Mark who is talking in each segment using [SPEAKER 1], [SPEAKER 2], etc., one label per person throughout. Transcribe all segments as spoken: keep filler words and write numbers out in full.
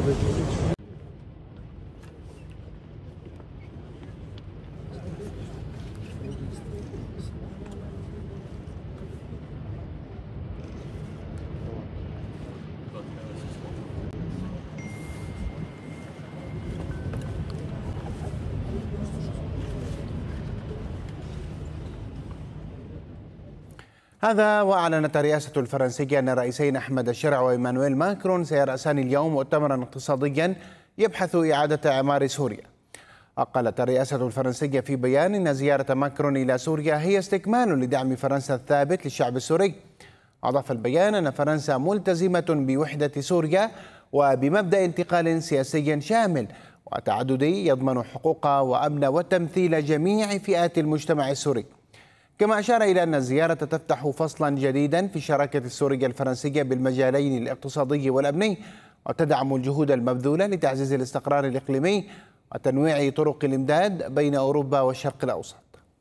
[SPEAKER 1] هذا وأعلنت الرئاسة الفرنسية أن الرئيسين أحمد الشرع وإيمانويل ماكرون سيرأسان اليوم مؤتمرا اقتصاديا يبحث إعادة إعمار سوريا. قالت الرئاسة الفرنسية في بيان أن زيارة ماكرون إلى سوريا هي استكمال لدعم فرنسا الثابت للشعب السوري. أضاف البيان أن فرنسا ملتزمة بوحدة سوريا وبمبدأ انتقال سياسي شامل وتعددي يضمن حقوق وأمن وتمثيل جميع فئات المجتمع السوري. كما أشار إلى أن الزيارة تفتح فصلا جديدا في الشراكة السورية الفرنسية بالمجالين الاقتصادي والأمني، وتدعم الجهود المبذولة لتعزيز الاستقرار الإقليمي وتنويع طرق الإمداد بين أوروبا والشرق الأوسط.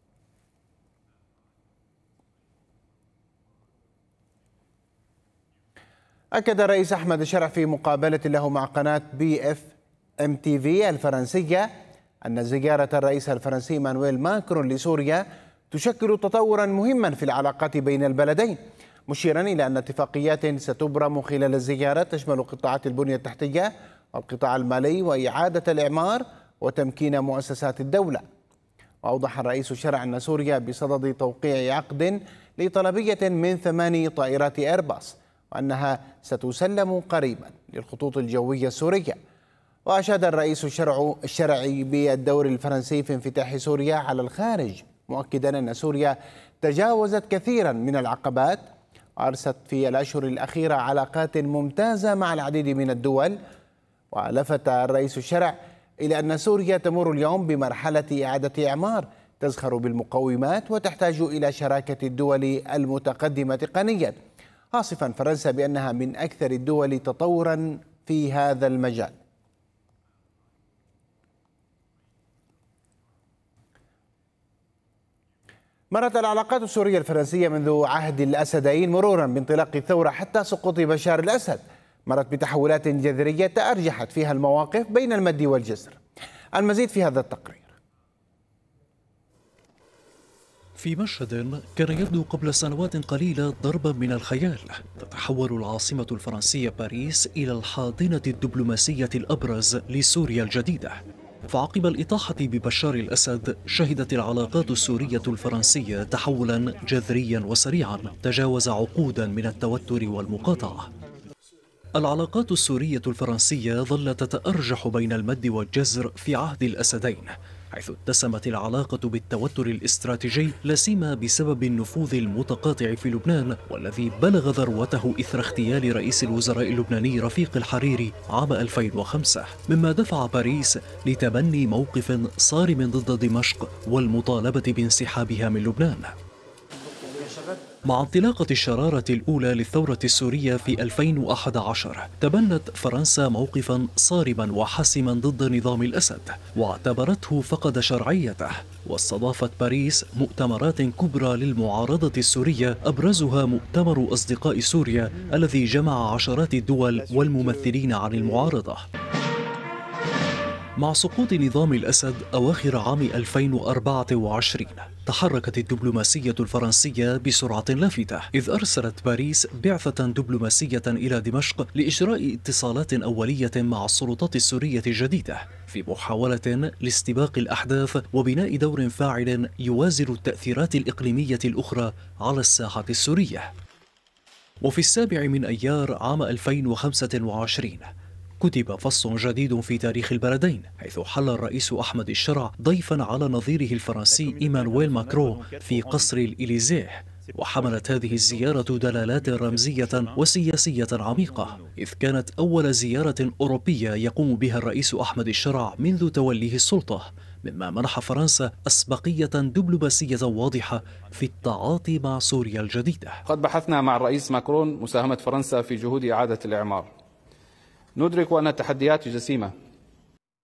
[SPEAKER 1] أكد الرئيس أحمد الشرع في مقابلة له مع قناة بي اف ام تي في الفرنسية أن زيارة الرئيس الفرنسي مانويل ماكرون لسوريا تشكل تطورا مهما في العلاقات بين البلدين، مشيرا إلى أن اتفاقيات ستبرم خلال الزيارة تشمل قطاعات البنية التحتية والقطاع المالي وإعادة الإعمار وتمكين مؤسسات الدولة. وأوضح الرئيس الشرع أن سوريا بصدد توقيع عقد لطلبية من ثماني طائرات إيرباص، وأنها ستسلم قريبا للخطوط الجوية السورية. وأشاد الرئيس الشرع الشرعي بالدور الفرنسي في انفتاح سوريا على الخارج، مؤكدا أن سوريا تجاوزت كثيرا من العقبات وأرست في الأشهر الأخيرة علاقات ممتازة مع العديد من الدول. ولفت الرئيس الشرع إلى أن سوريا تمر اليوم بمرحلة إعادة إعمار تزخر بالمقومات وتحتاج إلى شراكة الدول المتقدمة تقنيا، خاصة فرنسا بأنها من أكثر الدول تطورا في هذا المجال. مرت العلاقات السورية الفرنسية منذ عهد الأسدين مرورا بانطلاق الثورة حتى سقوط بشار الأسد، مرت بتحولات جذرية تأرجحت فيها المواقف بين المد والجزر. المزيد في هذا التقرير.
[SPEAKER 2] في مشهد كان يبدو قبل سنوات قليلة ضربا من الخيال، تتحول العاصمة الفرنسية باريس إلى الحاضنة الدبلوماسية الأبرز لسوريا الجديدة. فعقب الإطاحة ببشار الأسد شهدت العلاقات السورية الفرنسية تحولا جذريا وسريعا تجاوز عقودا من التوتر والمقاطعة. العلاقات السورية الفرنسية ظلت تتأرجح بين المد والجزر في عهد الأسدين، حيث اتسمت العلاقة بالتوتر الاستراتيجي لا سيما بسبب النفوذ المتقاطع في لبنان، والذي بلغ ذروته إثر اغتيال رئيس الوزراء اللبناني رفيق الحريري عام ألفين وخمسة، مما دفع باريس لتبني موقف صارم ضد دمشق والمطالبة بانسحابها من لبنان. مع انطلاقة الشرارة الأولى للثورة السورية في ألفين وأحد عشر تبنت فرنسا موقفا صارما وحاسما ضد نظام الأسد واعتبرته فقد شرعيته، واستضافت باريس مؤتمرات كبرى للمعارضة السورية أبرزها مؤتمر أصدقاء سوريا الذي جمع عشرات الدول والممثلين عن المعارضة. مع سقوط نظام الأسد أواخر عام ألفين وأربعة وعشرين تحركت الدبلوماسية الفرنسية بسرعة لافتة، إذ أرسلت باريس بعثة دبلوماسية إلى دمشق لإجراء اتصالات أولية مع السلطات السورية الجديدة في محاولة لاستباق الأحداث وبناء دور فاعل يوازن التأثيرات الإقليمية الأخرى على الساحة السورية. وفي السابع من أيار عام ألفين وخمسة وعشرين كتب فصل جديد في تاريخ البلدين، حيث حل الرئيس أحمد الشرع ضيفا على نظيره الفرنسي إيمانويل ماكرون في قصر الإليزيه. وحملت هذه الزيارة دلالات رمزية وسياسية عميقة، إذ كانت أول زيارة أوروبية يقوم بها الرئيس أحمد الشرع منذ توليه السلطة، مما منح فرنسا أسبقية دبلوماسية واضحة في التعاطي مع سوريا الجديدة.
[SPEAKER 3] قد بحثنا مع الرئيس ماكرون مساهمة فرنسا في جهود إعادة الإعمار. ندرك أن التحديات جسيمة